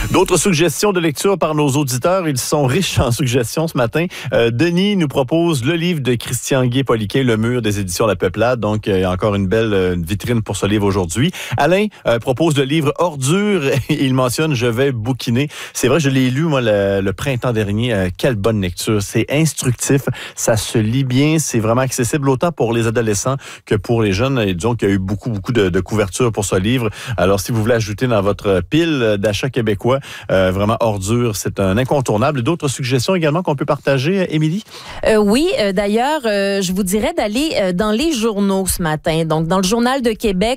D'autres suggestions de lecture par nos auditeurs, ils sont riches en suggestions ce matin. Denis nous propose le livre de Christian Guay-Poliquin, Le Mur des éditions La Peuplade. Donc, il y a encore une belle vitrine pour ce livre aujourd'hui. Alain propose le livre Ordure et il mentionne Je vais bouquiner. C'est vrai, je l'ai lu, moi, le printemps dernier. Quelle bonne lecture. C'est instructif, ça se lit bien, c'est vraiment accessible autant pour les adolescents que pour les jeunes. Et disons qu'il y a eu beaucoup de couverture pour ce livre. Alors, si vous voulez ajouter dans votre pile d'achat québécois, vraiment Ordure, c'est un incontournable. D'autres suggestions également qu'on peut partager, Émilie? Oui, d'ailleurs, je vous dirais d'aller dans les journaux ce matin. Donc, dans le Journal de Québec,